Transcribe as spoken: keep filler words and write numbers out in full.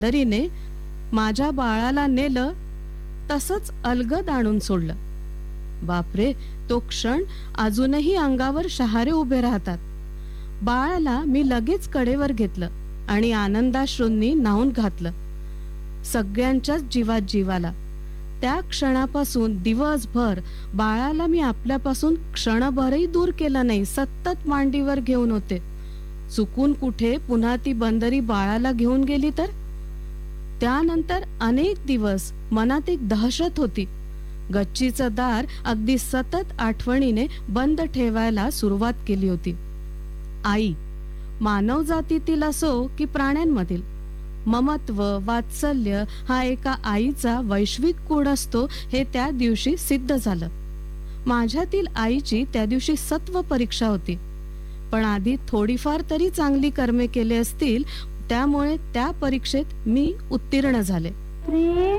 तरीने माझ्या बाळाला नेलं, तसंच अलगद आणून सोडलं. बापरे, तो क्षण अजूनही अंगावर शहारे उभे राहतात. बाळाला मी लगेच कडेवर घेतलं आणि आनंदाश्रूंनी न्हाऊन घातलं. सगळ्यांच्याच जीवात जीवाला. त्या क्षणापासून दिवसभर बाळाला मी आपल्यापासून क्षणभरही दूर केलं नाही. सतत मांडीवर घेऊन होते. चुकून कुठे पुन्हा ती बंदरी बाळाला घेऊन गेली तर? त्यानंतर अनेक दिवस मनात एक दहशत होती. गच्चीचं दार अगदी सतत आठवणीने बंद ठेवायला सुरुवात केली होती. आई, मानव जातीतील असो की प्राण्यांमधील, ममत्व, वात्सल्य हा एका आईचा वैश्विक गुण असतो हे त्या दिवशी सिद्ध झालं. माझ्यातील आईची त्या दिवशी सत्व परीक्षा होती. पण आधी थोडीफार तरी चांगली कर्मे केले असतील, त्यामुळे त्या परीक्षेत मी उत्तीर्ण झाले.